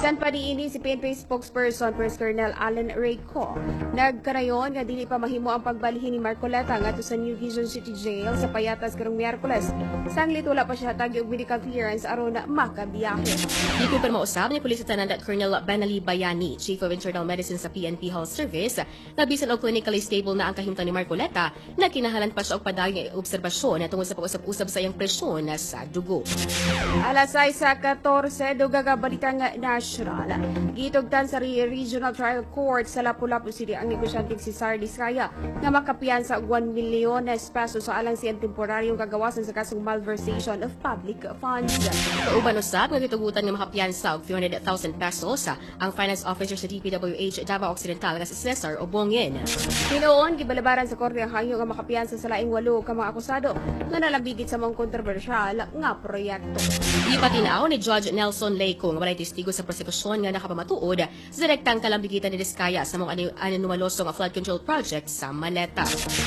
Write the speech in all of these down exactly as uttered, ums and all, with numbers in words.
Bisan pa niini si P N P spokesperson First Colonel Alan Rayco. Nagkarayon nga dili pa mahimo ang pagbalhin ni Marcoleta ngadto sa New Vision City Jail sa payatas karong Miyerkules. Sanglit wala pa siya tagi og medical clearance aron na makabiyahe. Di ko pa mausab ni Police Lieutenant Colonel Benali Bayani, Chief of Internal Medicine sa P N P Health Service, na bisan og clinically stable na ang kahimtang ni Marcoleta, na kinahanglan pa siya og padayon nga obserbasyon tungod sa pag-usab-usab sa iyang presyon sa dugo. Alas sais sa katorse dugaga balitang national. Gitugtan sa Regional Trial Court sa Lapu-Lapu City ang negosyante si Sar Diskaya nga makapiyansa og one million pesos sa alang siyang temporaryong kagawasan sa kasong malversation of public funds. Kauban usab nga gitugutan nga makapiyansa og three hundred thousand pesos ang finance officer sa D P W H Davao Occidental nga si Cesar Obongin. Tinuon gibalabaran sa korte ang hangyo nga makapiyansa sa laing walo ka mga akusado nga nalambigit sa mga kontrobersyal nga proyekto. Ipatinaw ni Judge Nelson Leico nga walay testigo sa prosekusyon nga nakapamatuod sa direktang kalambigitan ni Diskaya sa mga anumalosong flood control project sa Maleta.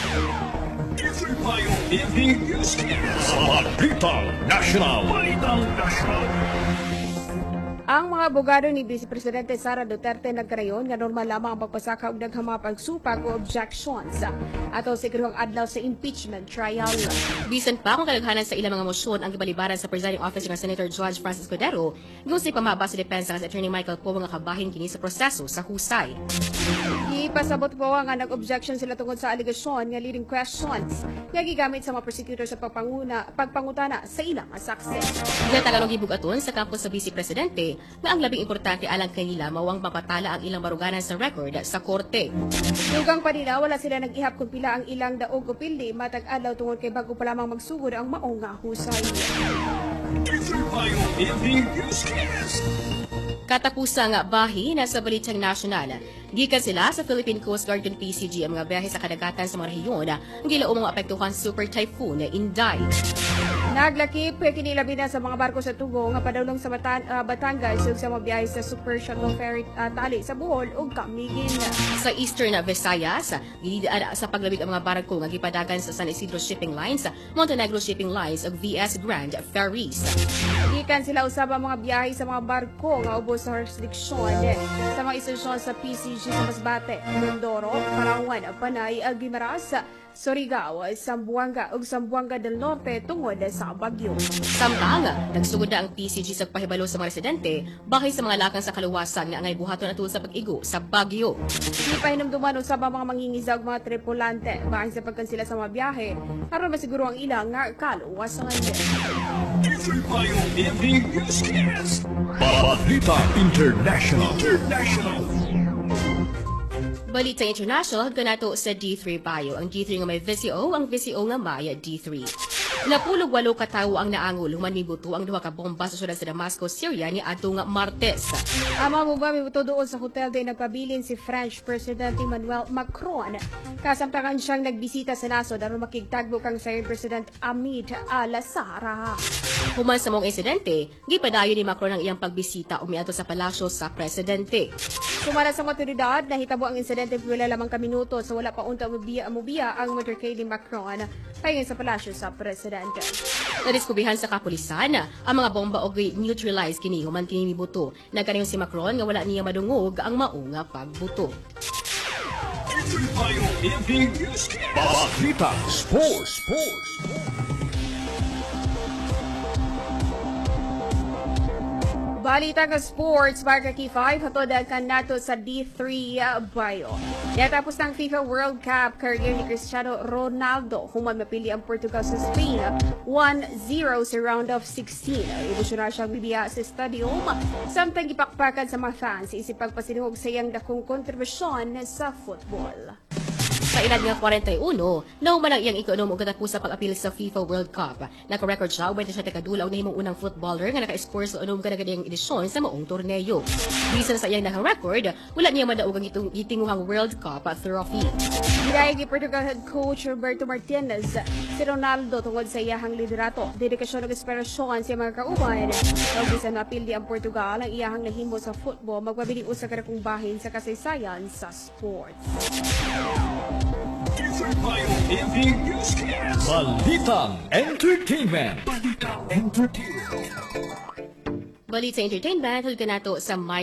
Balitang National. Balitang National. Ang mga abogado ni Vice Presidente Sara Duterte nagkarayon nga normal lamang ang pagpasaka og daghang mga pagsupag o objections ato sa ikaduhang adlaw sa impeachment trial. Bisan pa kung kalaghanan sa ilang mga mosyon ang gibalibaran sa presiding officer ng Senator Judge Francis Cordero, gusay pamaba sa depensa sa Attorney Michael Poe nga kabahin kini sa proseso sa husay. Ipasabot po nga nag-objection sila tungkol sa aligasyon nga leading questions nga gigamit sa mga prosecutor sa pagpanguna, pagpangutana sa ilang mga saksi. Ginatagalong gibugaton sa kampo sa Vice Presidente na ang labing importante alang kanila mawang mapatala ang ilang baruganan sa record sa korte. Dugang pa nila, wala sila nag-ihap kung pila ang ilang daog o pildi matag adlaw tungod kay bago pa lamang magsugod ang maong nga husay. Katapusan nga bahi na sa Balitang National. Gikan sila sa Philippine Coast Guard ug P C G ang mga biyahe sa kadagatan sa mga rehiyon ang gilaong mga apektuhan Super Typhoon Inday. Naglakip kini labi na sa mga barko sa tubo nga padulong sa Batan uh, Batangas ug sa mga biyahe sa Super Shuttle Ferry uh, tali sa Bohol ug Camiguin. Sa Eastern Visayas, gilidaan sa paglabig ang mga barko nga gipadagan sa San Isidro Shipping Lines, Montenegro Shipping Lines ug V S Grand Ferries. Gikan sila usab ang mga biyahe sa mga barko nga ubos sa jurisdiksyon sa mga istasyon sa P C G sa Masbate, Mindoro, Palawan, Panay, Guimaras, Surigao, Zamboanga ug Zamboanga del Norte tungod sa bagyo. Samtang, nagsugod na ang P C G sa pahibalo sa mga residente bahay sa mga lakang sa kaluwasan nga angay buhaton atul sa pag-igo sa bagyo. Di pa hinumduman usab ang mga mangingiza ug mga tripulante bahay sa pagkansila sa mga biyahe aron masiguro ang ilang nga kaluwasan. Balitang International. International. Balita International, ganato sa D three Bio. Ang D three nga may V C O, ang V C O nga may D three. Napulog walo ka tawo ang naangol human mibuto ang duha ka bomba sa syudad sa Damascus, Syria ni adto nga Martes. Ang mga mugwa mibuto doon sa hotel din nagpabilin si French President Emmanuel Macron. Kasamtangan siyang nagbisita sa nasod aron makigtagbo kang Syrian President Hamid al-Sara. Human sa mong insidente, gipadayon ni Macron ang iyang pagbisita umiadto sa palasyo sa presidente. Sumala sa motoridad, nahitabo ang insidente wala lamang ka minuto sa wala pa unta mubiya mubiya ang motorcade ni Macron payon sa palasyo sa presidente. Nadiskubrihan sa kapulisan ang mga bomba og neutralize kini human kini mibuto. Nagkanayon si Macron nga wala niya madungog ang maunga pagbuto. Balitang Sports. Sports. Balita ka sports, Barca K five, hatod ka nato sa D three uh, Bio. Natapos ng FIFA World Cup career ni Cristiano Ronaldo, human mapili ang Portugal sa Spain, one zero sa round of sixteen. Ibusyon na siyang bibiya sa stadium, samtang ipakpakan sa mga fans, isip pagpasinuhog sa iyang dakong kontribusyon sa football. Sa edad nga forty-one, nauman ang iyang ikonom og katapos sa pag-apil sa FIFA World Cup. Naka-record siya, ubay siya takadulaw na himong unang footballer nga naka-score sa unom kanagadiyang edisyon sa maong torneo. Bisan sa iyang naka-record, wala niya madaog ang itong itinguhang World Cup trophy. Gidayag ni Portugal head coach Roberto Martinez si Ronaldo tungod sa iyahang liderato, dedikasyon ug inspirasyon sa mga kauban. Ug bisan napildi ang Portugal ang iyahang nahimo sa football, magpabili usa ka dakong bahin sa kasaysayan sa sports. Balitang Entertainment. Balitang Entertainment. Balita Entertainment, hulga nato sa